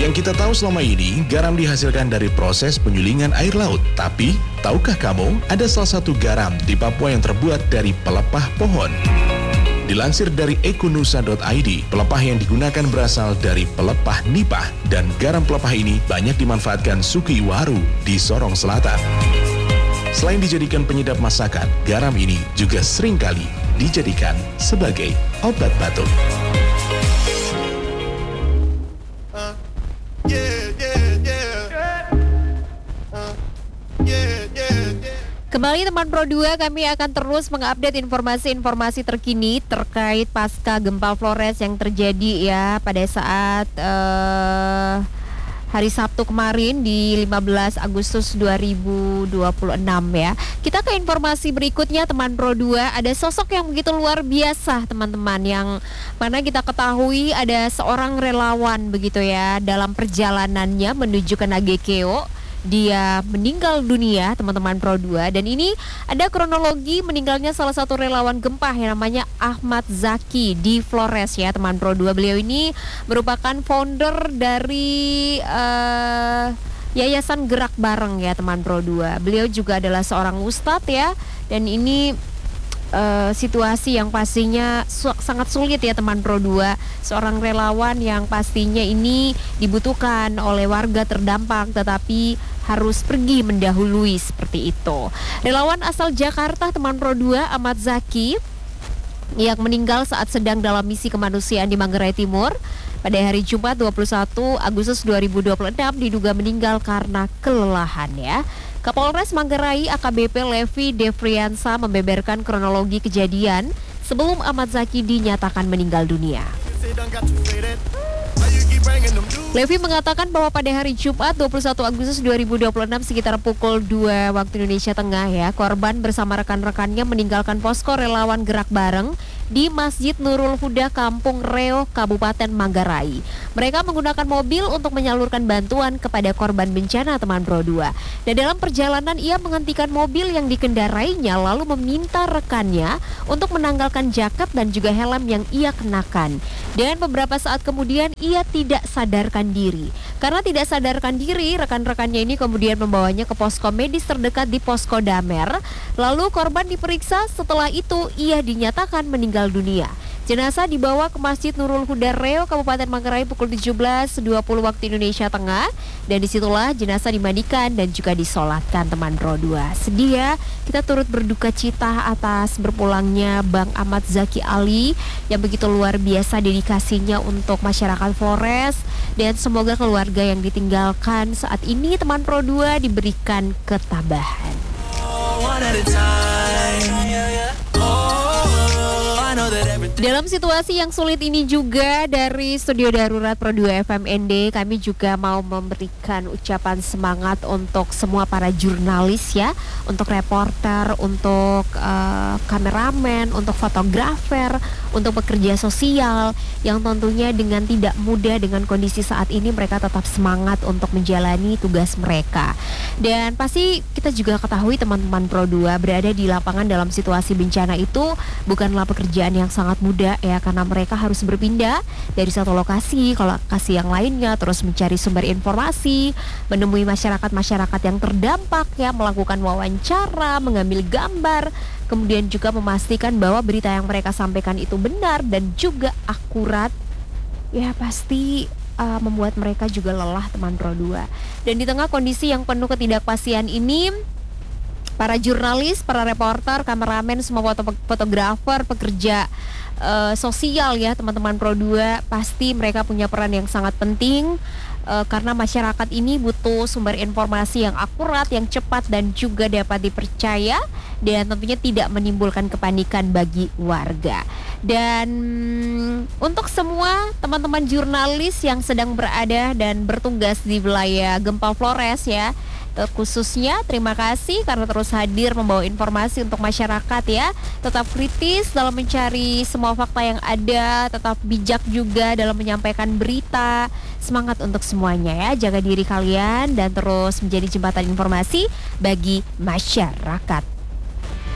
Yang kita tahu selama ini, garam dihasilkan dari proses penyulingan air laut. Tapi, tahukah kamu, ada salah satu garam di Papua yang terbuat dari pelepah pohon? Dilansir dari ekunusa.id, pelepah yang digunakan berasal dari pelepah nipah, dan garam pelepah ini banyak dimanfaatkan suku Iwaru di Sorong Selatan. Selain dijadikan penyedap masakan, garam ini juga seringkali dijadikan sebagai obat batuk. Kembali teman Pro 2, kami akan terus mengupdate informasi-informasi terkini terkait pasca gempa Flores yang terjadi ya pada saat hari Sabtu kemarin di 15 Agustus 2026 ya. Kita ke informasi berikutnya teman Pro 2, ada sosok yang begitu luar biasa teman-teman, yang mana kita ketahui ada seorang relawan begitu ya dalam perjalanannya menuju ke Nagekeo. Dia meninggal dunia teman-teman Pro 2, dan ini ada kronologi meninggalnya salah satu relawan gempa yang namanya Ahmad Zaki di Flores ya teman Pro 2. Beliau ini merupakan founder dari Yayasan Gerak Bareng ya teman Pro 2. Beliau juga adalah seorang ustadz ya, dan ini situasi yang pastinya sangat sulit ya teman Pro 2. Seorang relawan yang pastinya ini dibutuhkan oleh warga terdampak, tetapi harus pergi mendahului seperti itu. Relawan asal Jakarta teman Pro 2 Ahmad Zaki yang meninggal saat sedang dalam misi kemanusiaan di Manggarai Timur pada hari Jumat 21 Agustus 2026 diduga meninggal karena kelelahan ya. Kapolres Manggarai AKBP Levi Devriansa membeberkan kronologi kejadian sebelum Ahmad Zaki dinyatakan meninggal dunia. Levi mengatakan bahwa pada hari Jumat 21 Agustus 2026 sekitar pukul 2 waktu Indonesia Tengah ya, korban bersama rekan-rekannya meninggalkan posko relawan Gerak Bareng di Masjid Nurul Huda Kampung Reo, Kabupaten Manggarai. Mereka menggunakan mobil untuk menyalurkan bantuan kepada korban bencana teman Pro 2. Dan dalam perjalanan ia menghentikan mobil yang dikendarainya lalu meminta rekannya untuk menanggalkan jaket dan juga helm yang ia kenakan. Dan beberapa saat kemudian ia tidak sadarkan diri. Karena tidak sadarkan diri, rekan-rekannya ini kemudian membawanya ke posko medis terdekat di Posko Damer. Lalu korban diperiksa, setelah itu ia dinyatakan meninggal dunia. Jenazah dibawa ke Masjid Nurul Huda Reo, Kabupaten Manggarai pukul 17.20 waktu Indonesia Tengah, dan disitulah jenazah dimandikan dan juga disolatkan teman Pro 2. Sedih ya, kita turut berduka cita atas berpulangnya Bang Ahmad Zaki Ali yang begitu luar biasa dedikasinya untuk masyarakat Flores, dan semoga keluarga yang ditinggalkan saat ini teman Pro 2 diberikan ketabahan. Dalam situasi yang sulit ini juga, dari Studio Darurat Pro 2 FM ND, kami juga mau memberikan ucapan semangat untuk semua para jurnalis ya, untuk reporter, untuk kameramen, untuk fotografer, untuk pekerja sosial yang tentunya dengan tidak mudah dengan kondisi saat ini mereka tetap semangat untuk menjalani tugas mereka. Dan pasti kita juga ketahui teman-teman Pro 2 berada di lapangan dalam situasi bencana itu bukanlah pekerjaan yang sangat mudah ya, karena mereka harus berpindah dari satu lokasi ke lokasi yang lainnya, terus mencari sumber informasi, menemui masyarakat-masyarakat yang terdampak ya, melakukan wawancara, mengambil gambar, kemudian juga memastikan bahwa berita yang mereka sampaikan itu benar dan juga akurat. Ya pasti membuat mereka juga lelah teman Pro 2. Dan di tengah kondisi yang penuh ketidakpastian ini, para jurnalis, para reporter, kameramen, semua fotografer, pekerja sosial ya teman-teman Pro 2, pasti mereka punya peran yang sangat penting karena masyarakat ini butuh sumber informasi yang akurat, yang cepat dan juga dapat dipercaya, dan tentunya tidak menimbulkan kepanikan bagi warga. Dan untuk semua teman-teman jurnalis yang sedang berada dan bertugas di wilayah gempa Flores ya, khususnya terima kasih karena terus hadir membawa informasi untuk masyarakat ya. Tetap kritis dalam mencari semua fakta yang ada, tetap bijak juga dalam menyampaikan berita. Semangat untuk semuanya ya, jaga diri kalian dan terus menjadi jembatan informasi bagi masyarakat.